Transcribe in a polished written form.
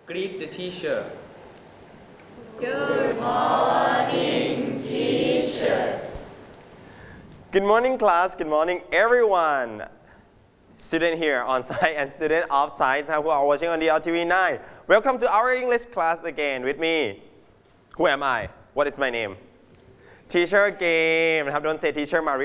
Greet the teacher. Good morning, teacher. Good morning, class. Good morning, everyone. Student here on site and student off site who are watching on DLTV9. Welcome to our English class again with me. Who am I? What is my name? Teacher Game. Don't say Teacher Mario.